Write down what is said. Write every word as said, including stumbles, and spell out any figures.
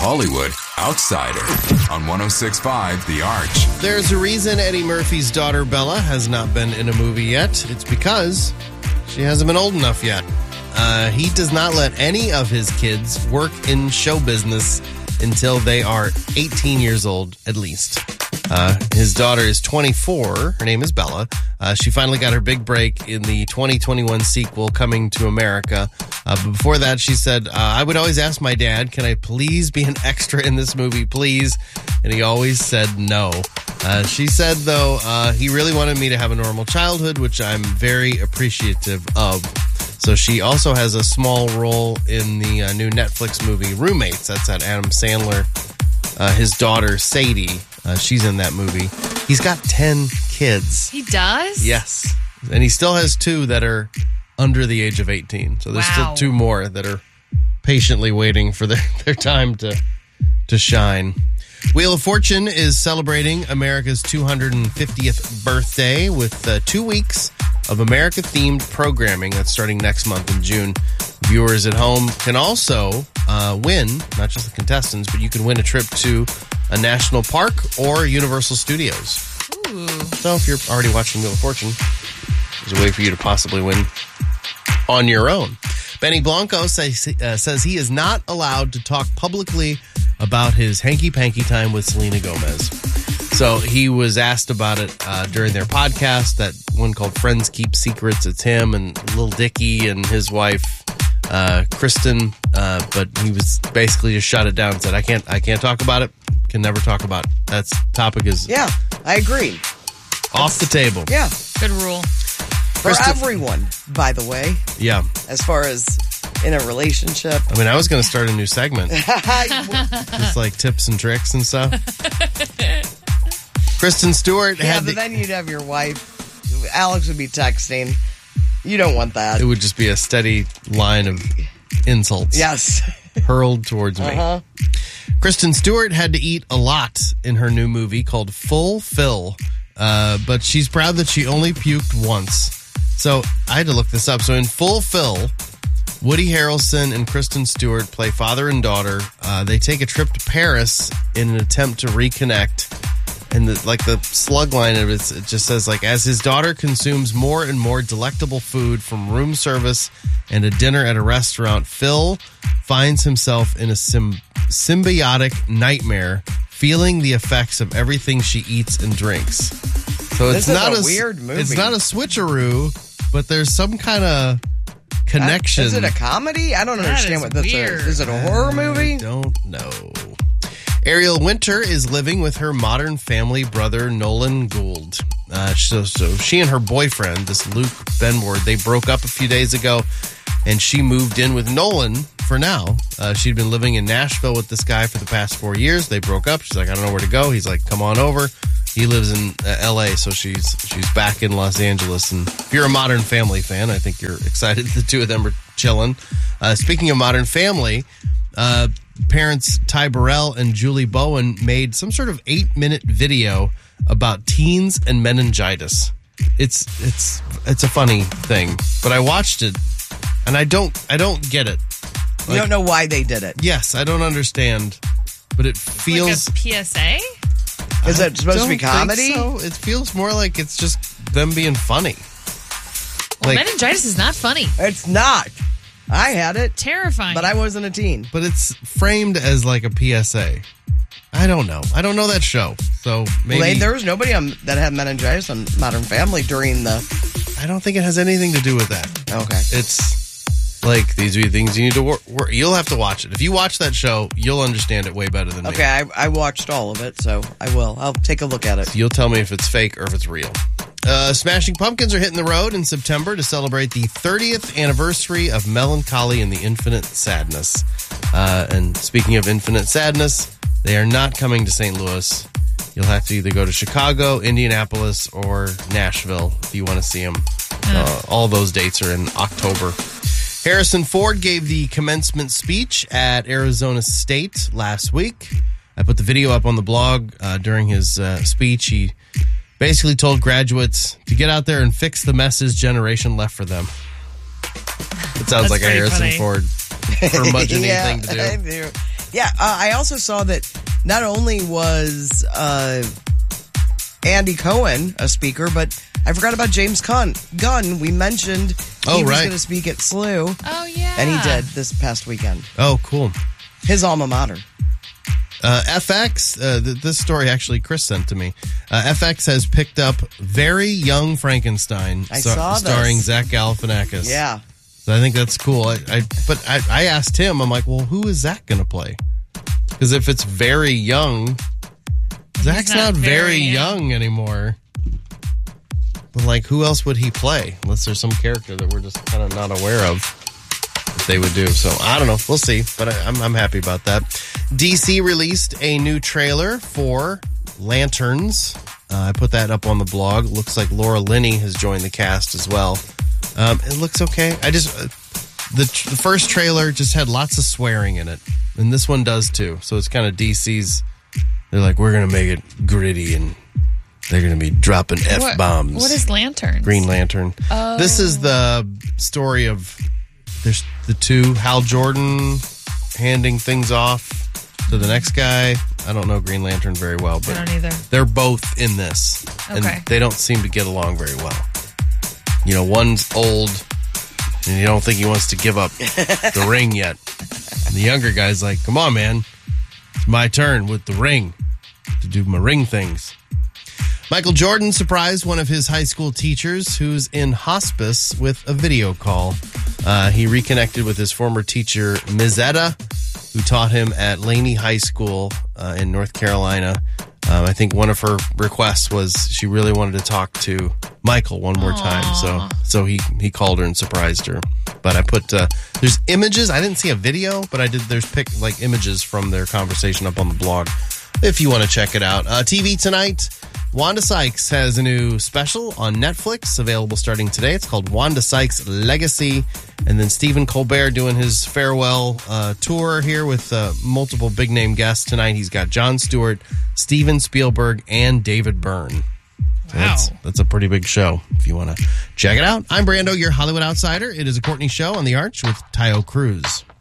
Hollywood Outsider on one oh six point five The Arch. There's a reason Eddie Murphy's daughter Bella has not been in a movie yet. It's because she hasn't been old enough yet. Uh, he does not let any of his kids work in show business until they are eighteen years old, at least. Uh, his daughter is twenty-four. Her name is Bella. Uh, she finally got her big break in the twenty twenty-one sequel, Coming to America. Uh, but before that, she said, uh, I would always ask my dad, can I please be an extra in this movie, please? And he always said no. Uh, she said, though, uh, he really wanted me to have a normal childhood, which I'm very appreciative of. So she also has a small role in the uh, new Netflix movie Roommates. That's at Adam Sandler. Uh, his daughter, Sadie, uh, she's in that movie. He's got ten kids. He does? Yes. And he still has two that are under the age of eighteen. So there's Wow. still two more that are patiently waiting for their, their time to to shine. Wheel of Fortune is celebrating America's two hundred fiftieth birthday with uh, two weeks of America-themed programming that's starting next month in June. Viewers at home can also uh, win, not just the contestants, but you can win a trip to a national park or Universal Studios. Ooh. So if you're already watching Wheel of Fortune, there's a way for you to possibly win on your own. Benny Blanco says, uh, says he is not allowed to talk publicly about his hanky-panky time with Selena Gomez. So he was asked about it uh, during their podcast, that one called Friends Keep Secrets. It's him and Lil Dicky and his wife, uh, Kristen. Uh, but he was basically just shut it down and said, I can't, I can't talk about it. Can never talk about it. That's topic is Yeah, I agree. off the table. Yeah. Good rule. For Kristen- everyone, by the way, Yeah. as far as in a relationship. I mean, I was going to start a new segment. Just like tips and tricks and stuff. Kristen Stewart Yeah, had but the, then you'd have your wife. Alex would be texting. You don't want that. it would just be a steady line of insults Yes. hurled towards me. Uh-huh. Kristen Stewart had to eat a lot in her new movie called Full Fill, uh, but she's proud that she only puked once. So I had to look this up. So in Full Fill, Woody Harrelson and Kristen Stewart play father and daughter. Uh, they take a trip to Paris in an attempt to reconnect. And the, like the slug line of it, it just says like, as his daughter consumes more and more delectable food from room service and a dinner at a restaurant, Phil finds himself in a sym- symbiotic nightmare, feeling the effects of everything she eats and drinks. So it's This is not a s- weird movie. It's not a switcheroo, but there's some kind of connection. Is it a comedy? I don't That understand is what this weird. is. Is it a horror movie? I don't know. Ariel Winter is living with her Modern Family brother, Nolan Gould. Uh, so, so she and her boyfriend, this Luke Benward, they broke up a few days ago, and she moved in with Nolan for now. Uh, she'd been living in Nashville with this guy for the past four years. They broke up. She's like, I don't know where to go. He's like, come on over. He lives in uh, L A, so she's she's back in Los Angeles. And if you're a Modern Family fan, I think you're excited the two of them are chilling. Uh, speaking of Modern Family, uh, parents Ty Burrell and Julie Bowen made some sort of eight-minute video about teens and meningitis. It's it's it's a funny thing, but I watched it and I don't I don't get it. You Like, don't know why they did it. yes, I don't understand, but it feels. Like a P S A? Is it supposed to be Don't comedy? think so. It feels more like it's just them being funny. Well, Like, meningitis is not funny. It's not. I had it, Terrifying. but I wasn't a teen. but it's framed as like a P S A. I don't know. I don't know that show, so maybe Well, they- there was nobody on, that had meningitis on Modern Family during the. I don't think it has anything to do with that. Okay. It's like these are the things you need to work. Wor- you'll have to watch it. If you watch that show, you'll understand it way better than me. Okay, I, I watched all of it, so I will. I'll take a look at it. You'll tell me if it's fake or if it's real. Uh, Smashing Pumpkins are hitting the road in September to celebrate the thirtieth anniversary of Melancholy and the Infinite Sadness. Uh, and speaking of Infinite Sadness, they are not coming to Saint Louis. You'll have to either go to Chicago, Indianapolis, or Nashville if you want to see them. Uh, all those dates are in October. Harrison Ford gave the commencement speech at Arizona State last week. I put the video up on the blog uh, during his uh, speech. He basically told graduates to get out there and fix the mess his generation left for them. It sounds That's like a pretty Harrison funny. Ford curmudgeon-y Yeah, thing to do. I do. Yeah, uh, I also saw that not only was uh, Andy Cohen a speaker, but I forgot about James Gunn. Gunn, we mentioned he Oh, was right. going to speak at S L U, Oh, yeah. and he did this past weekend. Oh, cool. His alma mater. Uh, F X, uh, th- this story actually Chris sent to me. Uh, F X has picked up Very Young Frankenstein, I star- saw this. starring Zach Galifianakis. Yeah. So I think that's cool. I, I but I, I asked him, I'm like, well, who is Zach going to play? Because if it's Very Young, Zach's not not, very, very young anymore. But like, who else would he play? Unless there's some character that we're just kind of not aware of that they would do. So I don't know. We'll see. But I, I'm, I'm happy about that. D C released a new trailer for Lanterns. Uh, I put that up on the blog. Looks like Laura Linney has joined the cast as well. Um, it looks okay. I just uh, the, tr- the first trailer just had lots of swearing in it, and this one does too. So it's kind of D C's. They're like, we're gonna make it gritty, and they're gonna be dropping f bombs. What is Lanterns? Green Lantern? Oh. This is the story of there's the two Hal Jordan handing things off to the next guy. I don't know Green Lantern very well, I but don't either. they're both in this, and Okay. they don't seem to get along very well. You know, one's old, and you don't think he wants to give up the ring yet. And the younger guy's like, come on, man. It's my turn with the ring to do my ring things. Michael Jordan surprised one of his high school teachers who's in hospice with a video call. Uh, he reconnected with his former teacher, Mizetta, who taught him at Laney High School uh, in North Carolina. Um, I think one of her requests was she really wanted to talk to Michael one more time. So so he, he called her and surprised her. But I put, uh, there's images. I didn't see a video, but I did, there's pic, like images from their conversation up on the blog if you want to check it out. Uh, T V tonight, Wanda Sykes has a new special on Netflix available starting today. It's called Wanda Sykes Legacy. And then Stephen Colbert doing his farewell uh, tour here with uh, multiple big name guests tonight. He's got Jon Stewart, Steven Spielberg, and David Byrne. So Wow. That's, that's a pretty big show if you want to check it out. I'm Brando, your Hollywood Outsider. It is a Courtney Show on the Arch with Tayo Cruz.